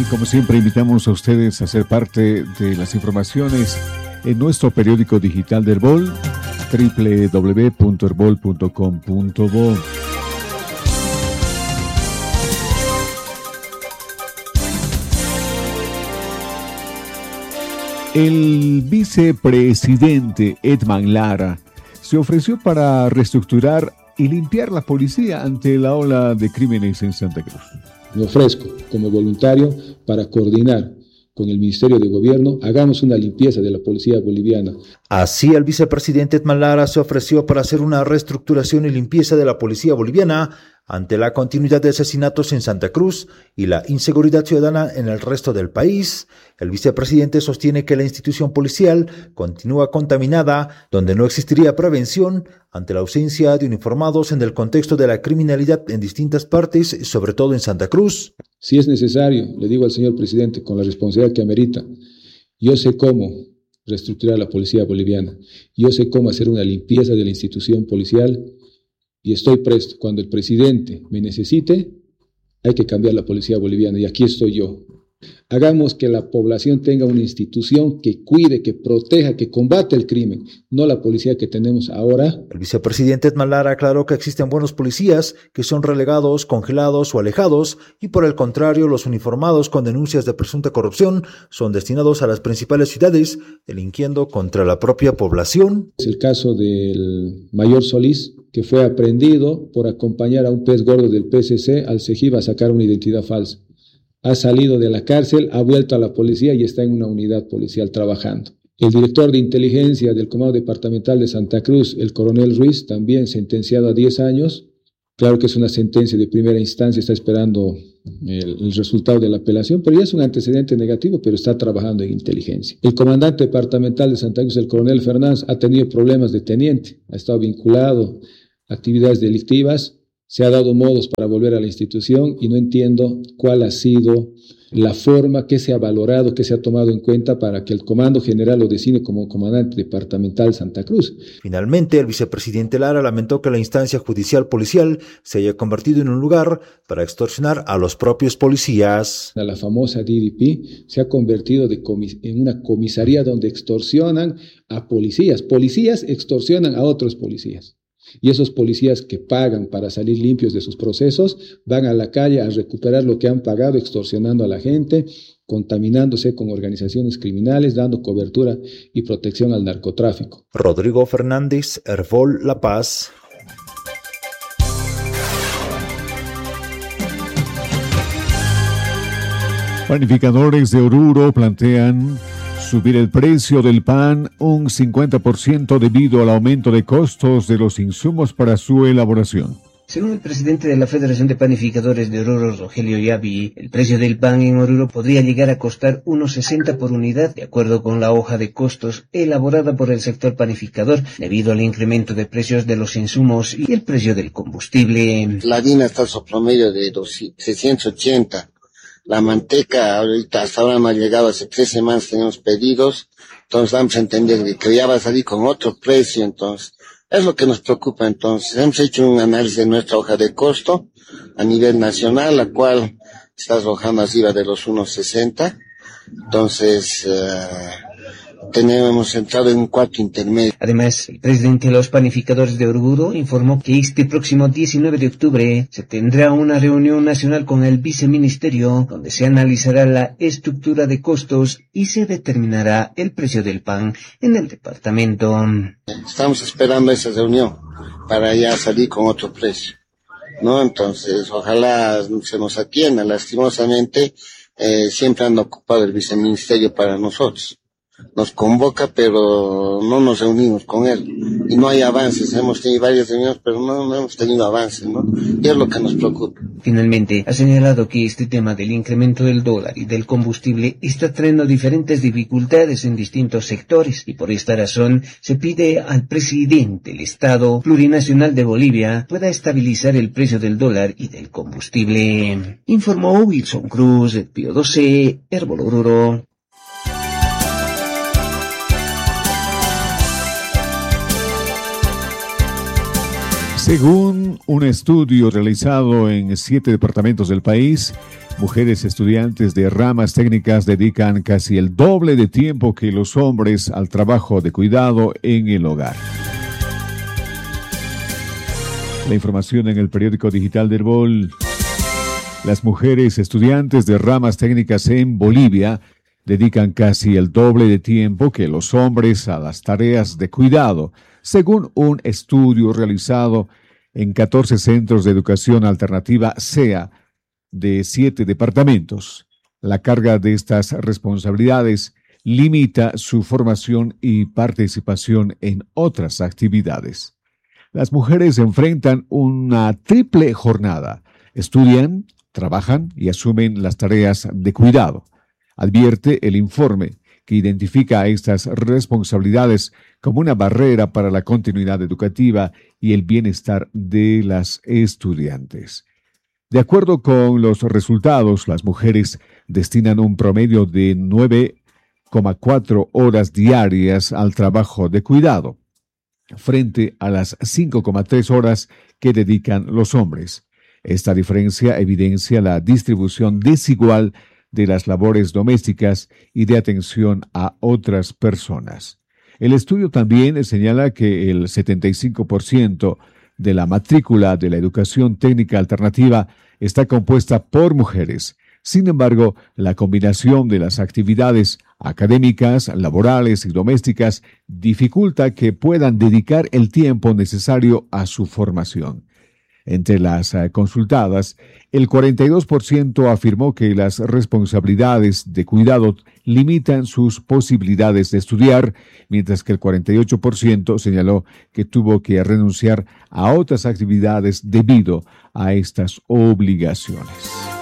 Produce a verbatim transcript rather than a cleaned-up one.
Y como siempre invitamos a ustedes a ser parte de las informaciones en nuestro periódico digital de Herbol, doble u doble u doble u punto herbol punto com punto bo. El vicepresidente Edman Lara se ofreció para reestructurar y limpiar la policía ante la ola de crímenes en Santa Cruz. Me ofrezco como voluntario para coordinar con el Ministerio de Gobierno, hagamos una limpieza de la policía boliviana. Así, el vicepresidente Edman Lara se ofreció para hacer una reestructuración y limpieza de la policía boliviana ante la continuidad de asesinatos en Santa Cruz y la inseguridad ciudadana en el resto del país. El vicepresidente sostiene que la institución policial continúa contaminada, donde no existiría prevención ante la ausencia de uniformados en el contexto de la criminalidad en distintas partes, sobre todo en Santa Cruz. Si es necesario, le digo al señor presidente, con la responsabilidad que amerita, yo sé cómo reestructurar la policía boliviana, yo sé cómo hacer una limpieza de la institución policial y estoy presto. Cuando el presidente me necesite, hay que cambiar la policía boliviana y aquí estoy yo. Hagamos que la población tenga una institución que cuide, que proteja, que combate el crimen, no la policía que tenemos ahora. El vicepresidente Edman Lara aclaró que existen buenos policías que son relegados, congelados o alejados y por el contrario los uniformados con denuncias de presunta corrupción son destinados a las principales ciudades delinquiendo contra la propia población. Es el caso del mayor Solís, que fue aprehendido por acompañar a un pez gordo del P C C al Cejiva a sacar una identidad falsa. Ha salido de la cárcel, ha vuelto a la policía y está en una unidad policial trabajando. El director de inteligencia del Comando Departamental de Santa Cruz, el coronel Ruiz, también sentenciado a diez años. Claro que es una sentencia de primera instancia, está esperando el, el resultado de la apelación, pero ya es un antecedente negativo, pero está trabajando en inteligencia. El comandante departamental de Santa Cruz, el coronel Fernández, ha tenido problemas de teniente, ha estado vinculado a actividades delictivas. Se ha dado modos para volver a la institución y no entiendo cuál ha sido la forma que se ha valorado, que se ha tomado en cuenta para que el Comando General lo designe como comandante departamental Santa Cruz. Finalmente, el vicepresidente Lara lamentó que la instancia judicial policial se haya convertido en un lugar para extorsionar a los propios policías. La famosa D D P se ha convertido de comis- en una comisaría donde extorsionan a policías. Policías extorsionan a otros policías. Y esos policías que pagan para salir limpios de sus procesos van a la calle a recuperar lo que han pagado, extorsionando a la gente, contaminándose con organizaciones criminales, dando cobertura y protección al narcotráfico. Rodrigo Fernández, Herbol, La Paz. Panificadores de Oruro plantean subir el precio del pan un cincuenta por ciento debido al aumento de costos de los insumos para su elaboración. Según el presidente de la Federación de Panificadores de Oruro, Rogelio Yavi, el precio del pan en Oruro podría llegar a costar uno sesenta por unidad, de acuerdo con la hoja de costos elaborada por el sector panificador, debido al incremento de precios de los insumos y el precio del combustible. La harina está a su promedio de seiscientos ochenta. La manteca ahorita hasta ahora no ha llegado, hace tres semanas tenemos pedidos, entonces vamos a entender que ya va a salir con otro precio, entonces es lo que nos preocupa. Entonces hemos hecho un análisis de nuestra hoja de costo a nivel nacional, la cual está arrojando arriba de los uno sesenta, entonces uh, tenemos entrado en un cuarto intermedio. Además, el presidente de los panificadores de Oruro informó que este próximo diecinueve de octubre se tendrá una reunión nacional con el viceministerio donde se analizará la estructura de costos y se determinará el precio del pan en el departamento. Estamos esperando esa reunión para ya salir con otro precio, ¿no? Entonces, ojalá se nos atienda. Lastimosamente, eh, siempre han ocupado el viceministerio para nosotros. Nos convoca, pero no nos reunimos con él. Y no hay avances. Hemos tenido varias reuniones, pero no, no hemos tenido avances, ¿no? Y es lo que nos preocupa. Finalmente, ha señalado que este tema del incremento del dólar y del combustible está trayendo diferentes dificultades en distintos sectores. Y por esta razón, se pide al presidente del Estado Plurinacional de Bolivia pueda estabilizar el precio del dólar y del combustible. Informó Wilson Cruz, el Pío doce, Herbol Oruro. Según un estudio realizado en siete departamentos del país, Mujeres estudiantes de ramas técnicas dedican casi el doble de tiempo que los hombres al trabajo de cuidado en el hogar. La información en el periódico digital del Bol. Las mujeres estudiantes de ramas técnicas en Bolivia dedican casi el doble de tiempo que los hombres a las tareas de cuidado, según un estudio realizado en catorce centros de educación alternativa C E A de siete departamentos. La carga de estas responsabilidades limita su formación y participación en otras actividades. Las mujeres enfrentan una triple jornada. Estudian, trabajan y asumen las tareas de cuidado. Advierte el informe que identifica a estas responsabilidades como una barrera para la continuidad educativa y el bienestar de las estudiantes. De acuerdo con los resultados, las mujeres destinan un promedio de nueve coma cuatro horas diarias al trabajo de cuidado, frente a las cinco coma tres horas que dedican los hombres. Esta diferencia evidencia la distribución desigual de las labores domésticas y de atención a otras personas. El estudio también señala que el setenta y cinco por ciento de la matrícula de la educación técnica alternativa está compuesta por mujeres. Sin embargo, la combinación de las actividades académicas, laborales y domésticas dificulta que puedan dedicar el tiempo necesario a su formación. Entre las uh, consultadas, el cuarenta y dos por ciento afirmó que las responsabilidades de cuidado limitan sus posibilidades de estudiar, mientras que el cuarenta y ocho por ciento señaló que tuvo que renunciar a otras actividades debido a estas obligaciones.